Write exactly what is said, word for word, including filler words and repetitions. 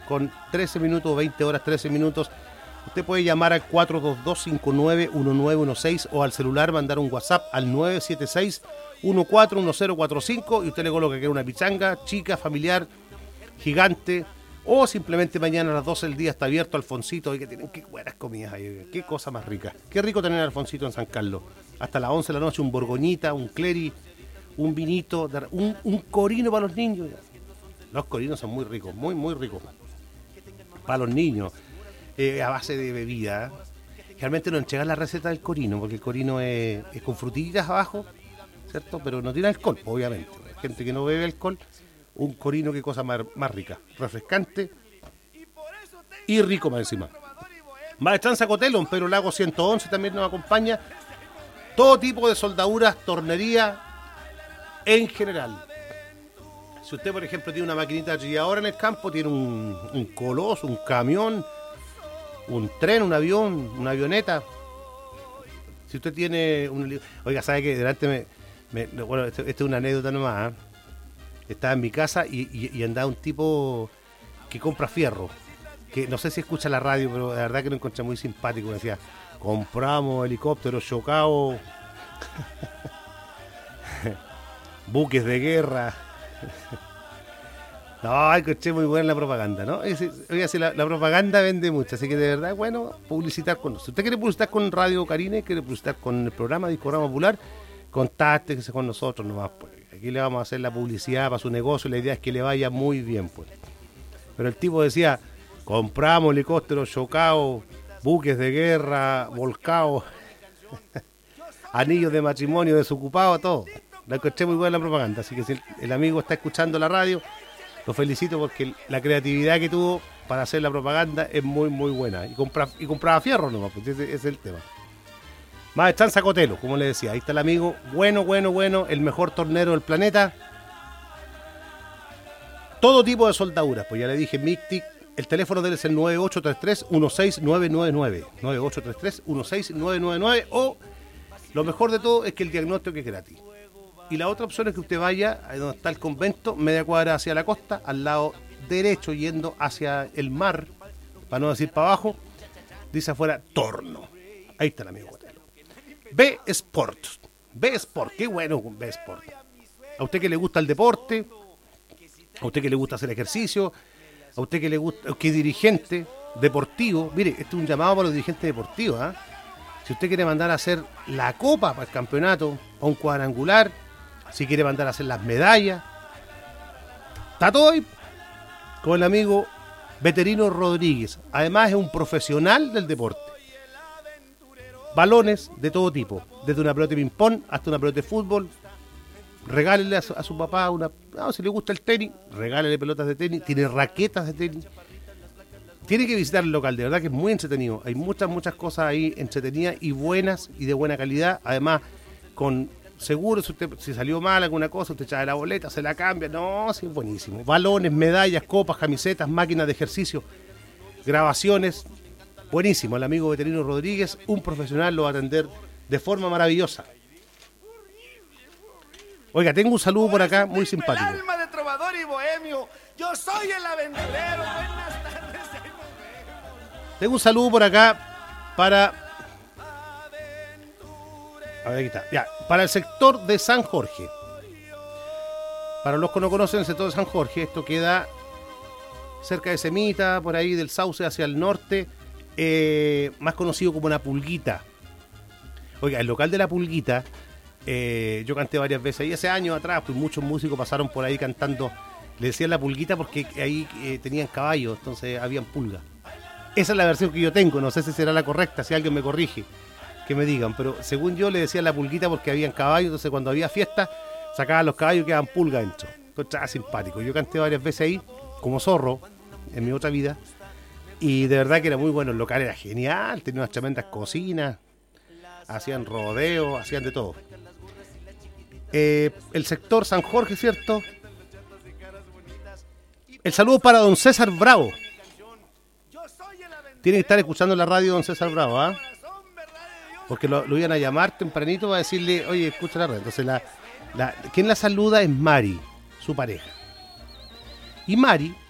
con trece minutos, veinte horas, trece minutos. Usted puede llamar al cuatro dos dos, cinco nueve uno nueve uno seis o al celular mandar un WhatsApp al nueve siete seis, uno cuatro uno cero cuatro cinco y usted le coloca que es una pichanga chica, familiar, gigante, o simplemente mañana a las doce del día está abierto Alfonsito y que tienen qué buenas comidas ahí, qué cosa más rica. Qué rico tener Alfonsito en San Carlos. Hasta las once de la noche un borgoñita, un cleri, un vinito, un, un corino para los niños. Los corinos son muy ricos, muy muy ricos. Para los niños. Eh, a base de bebida. Realmente no entregan la receta del corino, porque el corino es, es con frutillas abajo, ¿cierto? Pero no tiene alcohol, obviamente. Hay gente que no bebe alcohol, un corino, qué cosa más, más rica, refrescante y rico más encima. Maestranza Cotelon, pero Lago ciento once también nos acompaña. Todo tipo de soldaduras, tornería en general. Si usted, por ejemplo, tiene una maquinita allí ahora en el campo, tiene un, un coloso, un camión, un tren, un avión, una avioneta. Si usted tiene un... Oiga, ¿sabe qué? Delante me... me bueno, esta este es una anécdota nomás, ¿eh? Estaba en mi casa y, y, y andaba un tipo que compra fierro. Que no sé si escucha la radio, pero la verdad que lo encontré muy simpático. Me decía, compramos helicópteros chocados, buques de guerra. No, escuché muy buena la propaganda, ¿no? Oiga, si la, la propaganda vende mucho, así que de verdad, bueno, publicitar con nosotros. Si usted quiere publicitar con Radio Carine, quiere publicitar con el programa Discograma Popular, contáctese con nosotros nomás, pues. Aquí le vamos a hacer la publicidad para su negocio, la idea es que le vaya muy bien, pues. Pero el tipo decía, compramos helicópteros chocados, buques de guerra, volcados, anillos de matrimonio desocupados, todo. La encontré muy buena la propaganda, así que si el, el amigo está escuchando la radio, lo felicito porque la creatividad que tuvo para hacer la propaganda es muy, muy buena. Y, compra, y compraba fierro nomás, pues ese, ese es el tema. Maestranza Cotelo, como le decía, ahí está el amigo, bueno, bueno, bueno, el mejor tornero del planeta. Todo tipo de soldaduras, pues ya le dije, Mictic, el teléfono de él es el nueve ocho tres tres, uno seis nueve nueve nueve, nueve ocho tres tres, uno seis nueve nueve nueve, o lo mejor de todo es que el diagnóstico es gratis. Y la otra opción es que usted vaya a donde está el convento, media cuadra hacia la costa, al lado derecho, yendo hacia el mar, para no decir para abajo, dice afuera, Torno. Ahí está el amigo Cotelo. B Sport. B Sport, qué bueno con B Sport. A usted que le gusta el deporte, a usted que le gusta hacer ejercicio, a usted que le gusta, que es dirigente deportivo, mire, este es un llamado para los dirigentes deportivos, ¿eh? Si usted quiere mandar a hacer la copa para el campeonato, o un cuadrangular, si quiere mandar a hacer las medallas, está todo ahí con el amigo Veterino Rodríguez. Además es un profesional del deporte. Balones de todo tipo, desde una pelota de ping-pong hasta una pelota de fútbol. Regálele a su, a su papá una... No, si le gusta el tenis, regálele pelotas de tenis. Tiene raquetas de tenis. Tiene que visitar el local, de verdad que es muy entretenido. Hay muchas, muchas cosas ahí entretenidas y buenas y de buena calidad. Además, con seguro, si usted si salió mal alguna cosa, usted echa la boleta, se la cambia. No, sí, buenísimo. Balones, medallas, copas, camisetas, máquinas de ejercicio, grabaciones. Buenísimo. El amigo Veterino Rodríguez, un profesional, lo va a atender de forma maravillosa. Oiga, tengo un saludo por acá muy simpático. El alma de trovador y bohemio. Yo soy el aventurero. Buenas tardes. Tengo un saludo por acá para... A ver, aquí está. Ya, para el sector de San Jorge. Para los que no conocen el sector de San Jorge, esto queda cerca de Semita, por ahí del Sauce hacia el norte, eh, más conocido como La Pulguita. Oiga, el local de La Pulguita, eh, yo canté varias veces ahí hace años atrás, pues muchos músicos pasaron por ahí cantando. Le decían La Pulguita porque ahí eh, tenían caballos, entonces habían pulgas. Esa es la versión que yo tengo, no sé si será la correcta, si alguien me corrige, que me digan, pero según yo le decía La Pulguita porque habían caballos, entonces cuando había fiesta sacaban los caballos y quedaban pulgas dentro. Entonces, simpático. Yo canté varias veces ahí, como zorro, en mi otra vida, y de verdad que era muy bueno, el local era genial, tenía unas tremendas cocinas, hacían rodeos, hacían de todo. Eh, el sector San Jorge, ¿cierto? El saludo para don César Bravo. Tiene que estar escuchando la radio don César Bravo, ¿ah? ¿eh? Porque lo, lo iban a llamar tempranito para decirle, oye, escucha la radio. Entonces, la, la, quien la saluda es Mari, su pareja. Y Mari